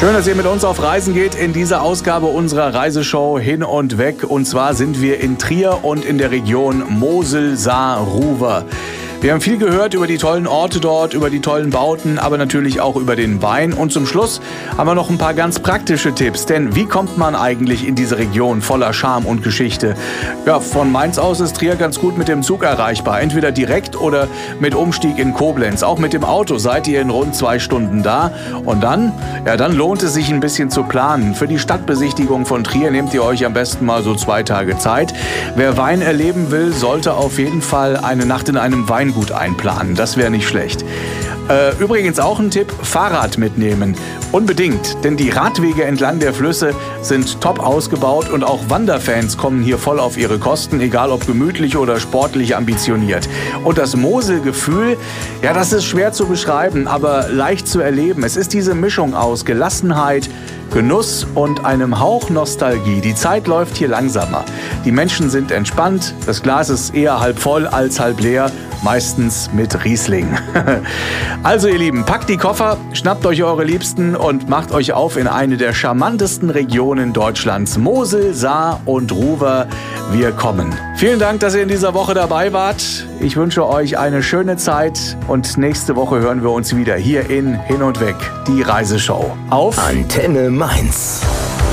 Schön, dass ihr mit uns auf Reisen geht in dieser Ausgabe unserer Reiseshow Hin und Weg. Und zwar sind wir in Trier und in der Region Mosel-Saar-Ruwer. Wir haben viel gehört über die tollen Orte dort, über die tollen Bauten, aber natürlich auch über den Wein. Und zum Schluss haben wir noch ein paar ganz praktische Tipps. Denn wie kommt man eigentlich in diese Region voller Charme und Geschichte? Ja, von Mainz aus ist Trier ganz gut mit dem Zug erreichbar. Entweder direkt oder mit Umstieg in Koblenz. Auch mit dem Auto seid ihr in rund 2 Stunden da. Und dann lohnt es sich ein bisschen zu planen. Für die Stadtbesichtigung von Trier nehmt ihr euch am besten mal so 2 Tage Zeit. Wer Wein erleben will, sollte auf jeden Fall eine Nacht in einem Weingut einplanen. Das wäre nicht schlecht. Übrigens auch ein Tipp, Fahrrad mitnehmen. Unbedingt, denn die Radwege entlang der Flüsse sind top ausgebaut und auch Wanderfans kommen hier voll auf ihre Kosten, egal ob gemütlich oder sportlich ambitioniert. Und das Moselgefühl, ja, das ist schwer zu beschreiben, aber leicht zu erleben. Es ist diese Mischung aus Gelassenheit, Genuss und einem Hauch Nostalgie. Die Zeit läuft hier langsamer. Die Menschen sind entspannt, das Glas ist eher halb voll als halb leer, meistens mit Riesling. Also ihr Lieben, packt die Koffer, schnappt euch eure Liebsten und macht euch auf in eine der charmantesten Regionen Deutschlands. Mosel, Saar und Ruwer, wir kommen. Vielen Dank, dass ihr in dieser Woche dabei wart. Ich wünsche euch eine schöne Zeit und nächste Woche hören wir uns wieder hier in Hin und Weg, die Reiseshow. Auf Antenne Mainz.